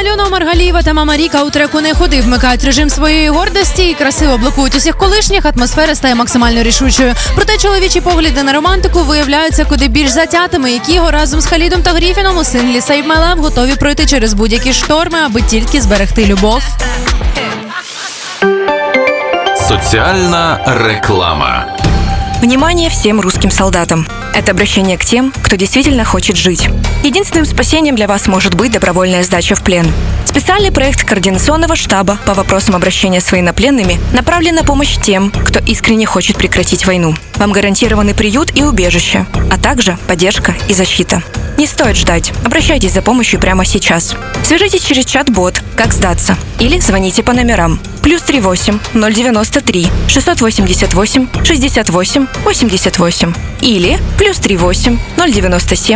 Альона Омаргалієва та мама Ріка у треку «Не ходи» вмикають режим своєї гордості і красиво блокують усіх колишніх, атмосфера стає максимально рішучою. Проте чоловічі погляди на романтику виявляються куди більш затятими, як Іго разом з Халідом та Гріфіном у синглі «Save My Love» готові пройти через будь-які шторми, аби тільки зберегти любов. Соціальна реклама. Внимание всем русским солдатам. Это обращение к тем, кто действительно хочет жить. Единственным спасением для вас может быть добровольная сдача в плен. Специальный проект Координационного штаба по вопросам обращения с военнопленными направлен на помощь тем, кто искренне хочет прекратить войну. Вам гарантированы приют и убежище, а также поддержка и защита. Не стоит ждать. Обращайтесь за помощью прямо сейчас. Свяжитесь через чат-бот «Как сдаться» или звоните по номерам +38 093 688 68 88 или +38 097